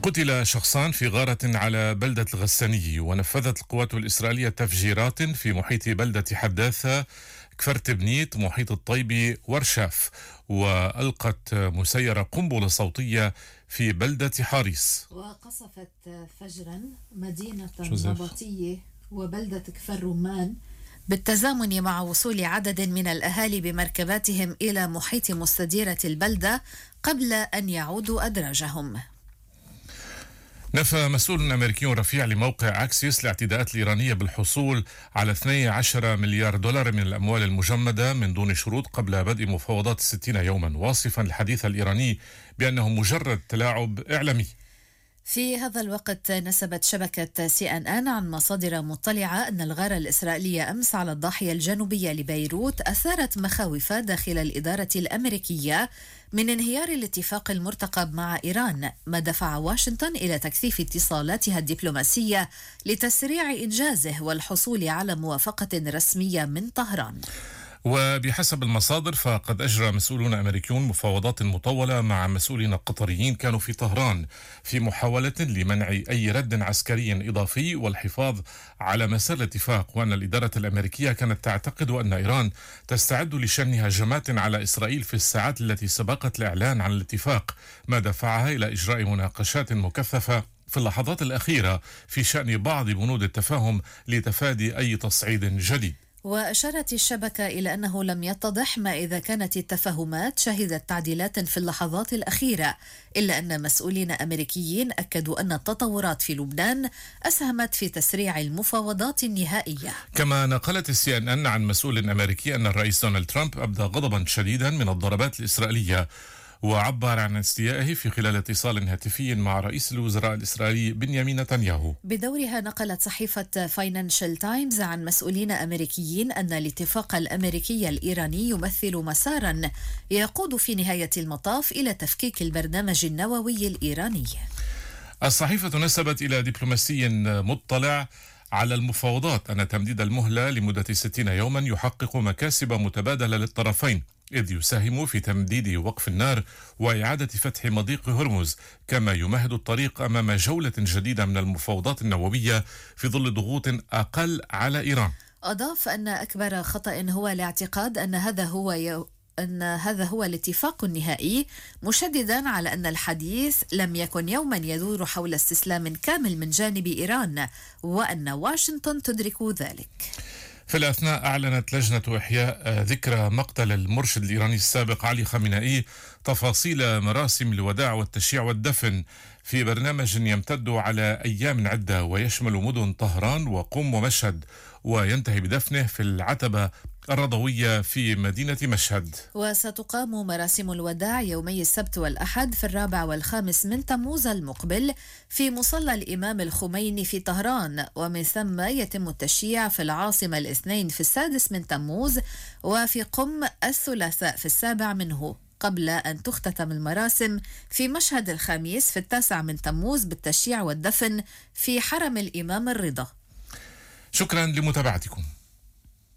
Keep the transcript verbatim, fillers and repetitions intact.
قتل شخصان في غارة على بلدة الغسانية، ونفذت القوات الإسرائيلية تفجيرات في محيط بلدة حداثة، كفر بنيت، محيط الطيبي، ورشاف، وألقت مسيرة قنبلة صوتية في بلدة حاريس. وقصفت فجرا مدينة جوزيف. نبطية وبلدة كفر رمان بالتزامن مع وصول عدد من الأهالي بمركباتهم إلى محيط مستديرة البلدة قبل أن يعودوا أدراجهم. نفى مسؤول أمريكي رفيع لموقع أكسيس الاعتداءات الإيرانية بالحصول على اثني عشر مليار دولار من الأموال المجمدة من دون شروط قبل بدء مفاوضات الستين يوما، واصفا الحديث الإيراني بأنه مجرد تلاعب إعلامي. في هذا الوقت نسبت شبكة سي إن إن عن مصادر مطلعة أن الغارة الإسرائيلية أمس على الضاحية الجنوبية لبيروت أثارت مخاوف داخل الإدارة الأمريكية من انهيار الاتفاق المرتقب مع إيران، ما دفع واشنطن إلى تكثيف اتصالاتها الدبلوماسية لتسريع إنجازه والحصول على موافقة رسمية من طهران. وبحسب المصادر فقد أجرى مسؤولون أمريكيون مفاوضات مطولة مع مسؤولين قطريين كانوا في طهران في محاولة لمنع أي رد عسكري إضافي والحفاظ على مسار الاتفاق، وأن الإدارة الأمريكية كانت تعتقد أن إيران تستعد لشن هجمات على إسرائيل في الساعات التي سبقت الإعلان عن الاتفاق، ما دفعها إلى إجراء مناقشات مكثفة في اللحظات الأخيرة في شأن بعض بنود التفاهم لتفادي أي تصعيد جديد. وأشارت الشبكة إلى أنه لم يتضح ما إذا كانت التفاهمات شهدت تعديلات في اللحظات الأخيرة، إلا أن مسؤولين أمريكيين أكدوا أن التطورات في لبنان أسهمت في تسريع المفاوضات النهائية. كما نقلت السي ان ان عن مسؤول أمريكي أن الرئيس دونالد ترامب أبدى غضبا شديدا من الضربات الإسرائيلية، وعبر عن استيائه في خلال اتصال هاتفي مع رئيس الوزراء الإسرائيلي بنيامين نتنياهو. بدورها نقلت صحيفة فاينانشال تايمز عن مسؤولين أمريكيين أن الاتفاق الأمريكي الإيراني يمثل مسارا يقود في نهاية المطاف إلى تفكيك البرنامج النووي الإيراني. الصحيفة نسبت إلى دبلوماسي مطلع على المفاوضات أن تمديد المهلة لمدة ستين يوما يحقق مكاسب متبادلة للطرفين، إذ يساهم في تمديد وقف النار وإعادة فتح مضيق هرمز، كما يمهد الطريق أمام جولة جديدة من المفاوضات النووية في ظل ضغوط أقل على إيران. أضاف أن أكبر خطأ هو الاعتقاد أن هذا هو يو أن هذا هو الاتفاق النهائي، مشددا على أن الحديث لم يكن يوما يدور حول استسلام كامل من جانب إيران، وأن واشنطن تدرك ذلك. في الأثناء أعلنت لجنة إحياء ذكرى مقتل المرشد الإيراني السابق علي خامنئي تفاصيل مراسم الوداع والتشييع والدفن في برنامج يمتد على أيام عدة ويشمل مدن طهران وقم ومشهد، وينتهي بدفنه في العتبة الرضوية في مدينة مشهد. وستقام مراسم الوداع يومي السبت والأحد في الرابع والخامس من تموز المقبل في مصلى الإمام الخميني في طهران، ومن ثم يتم التشييع في العاصمة الاثنين في السادس من تموز، وفي قم الثلاثاء في السابع منه، قبل أن تختتم المراسم في مشهد الخميس في التاسع من تموز بالتشييع والدفن في حرم الإمام الرضا. شكرا لمتابعتكم.